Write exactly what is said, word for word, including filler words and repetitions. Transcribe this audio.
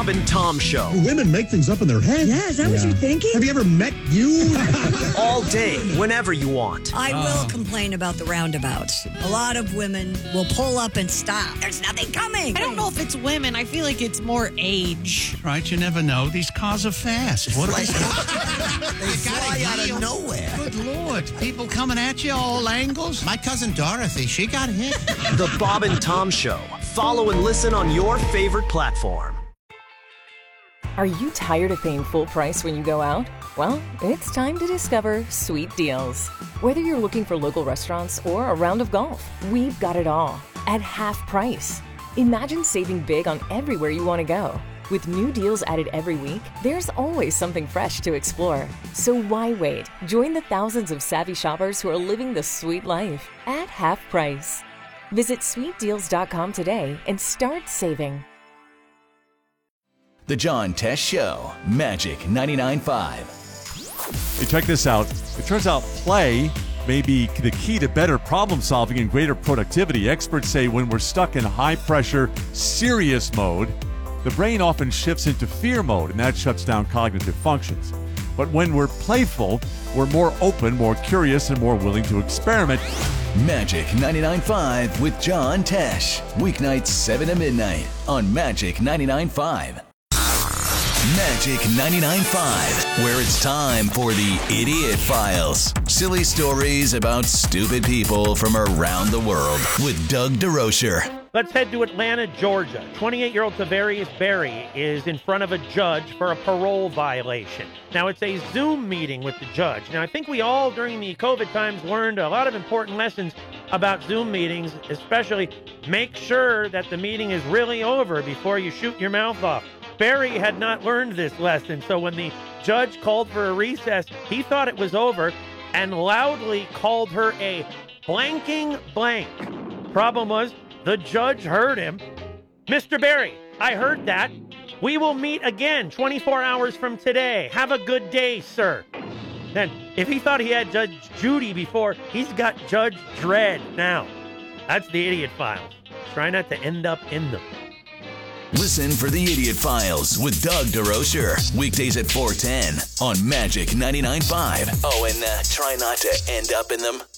Bob and Tom Show. Women make things up in their head. Yeah, is that yeah. what you're thinking? Have you ever met you? All day, whenever you want. I will complain about the roundabouts. A lot of women will pull up and stop. There's nothing coming. I don't know if it's women. I feel like it's more age. Right, you never know. These cars are fast. What are they? They fly out of nowhere. Good Lord. People coming at you all angles. My cousin Dorothy, she got hit. The Bob and Tom Show. Follow and listen on your favorite platform. Are you tired of paying full price when you go out? Well, it's time to discover Sweet Deals. Whether you're looking for local restaurants or a round of golf, we've got it all at half price. Imagine saving big on everywhere you want to go. With new deals added every week, there's always something fresh to explore. So why wait? Join the thousands of savvy shoppers who are living the sweet life at half price. Visit sweet deals dot com today and start saving. The John Tesh Show, Magic ninety-nine point five. Hey, check this out. It turns out play may be the key to better problem solving and greater productivity. Experts say when we're stuck in high pressure, serious mode, the brain often shifts into fear mode, and that shuts down cognitive functions. But when we're playful, we're more open, more curious, and more willing to experiment. Magic ninety-nine point five with John Tesh. Weeknights seven to midnight on Magic ninety-nine point five. Magic ninety-nine point five, where it's time for the Idiot Files. Silly stories about stupid people from around the world with Doug DeRocher. Let's head to Atlanta, Georgia. twenty-eight-year-old Tavarius Berry is in front of a judge for a parole violation. Now, it's a Zoom meeting with the judge. Now, I think we all, during the COVID times, learned a lot of important lessons about Zoom meetings, especially make sure that the meeting is really over before you shoot your mouth off. Berry had not learned this lesson, so when the judge called for a recess, he thought it was over and loudly called her a blanking blank. Problem was, the judge heard him. Mister Berry, I heard that. We will meet again twenty-four hours from today. Have a good day, sir. Then, if he thought he had Judge Judy before, he's got Judge Dredd now. That's the Idiot Files. Try not to end up in them. Listen for the Idiot Files with Doug DeRocher. Weekdays at four ten on Magic ninety-nine point five. Oh, and uh, try not to end up in them.